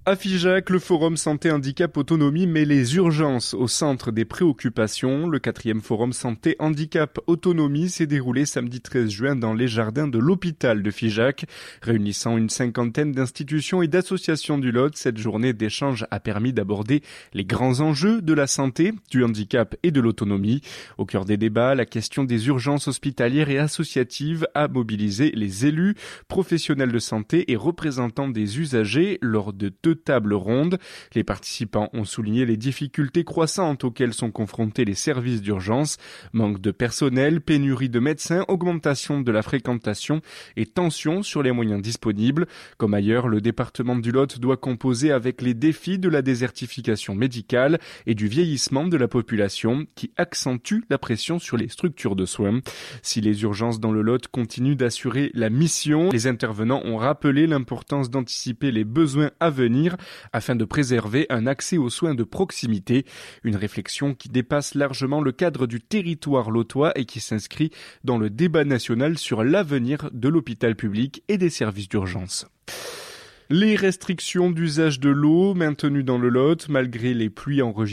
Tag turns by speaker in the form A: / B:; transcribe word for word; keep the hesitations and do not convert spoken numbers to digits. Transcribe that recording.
A: À Figeac, le forum Santé Handicap Autonomie met les urgences au centre des préoccupations. Le quatrième forum Santé Handicap Autonomie s'est déroulé samedi treize juin dans les jardins de l'hôpital de Figeac. Réunissant une cinquantaine d'institutions et d'associations du Lot, cette journée d'échange a permis d'aborder les grands enjeux de la santé, du handicap et de l'autonomie. Au cœur des débats, la question des urgences hospitalières et associatives a mobilisé les élus, professionnels de santé et représentants des usagers lors de deux tables rondes. Les participants ont souligné les difficultés croissantes auxquelles sont confrontés les services d'urgence, manque de personnel, pénurie de médecins, augmentation de la fréquentation et tension sur les moyens disponibles. Comme ailleurs, le département du Lot doit composer avec les défis de la désertification médicale et du vieillissement de la population qui accentue la pression sur les structures de soins. Si les urgences dans le Lot continuent d'assurer la mission, les intervenants ont rappelé l'importance d'anticiper les besoins à venir afin de préserver un accès aux soins de proximité. Une réflexion qui dépasse largement le cadre du territoire lotois et qui s'inscrit dans le débat national sur l'avenir de l'hôpital public et des services d'urgence. Les restrictions d'usage de l'eau maintenues dans le Lot, malgré les pluies enregistrées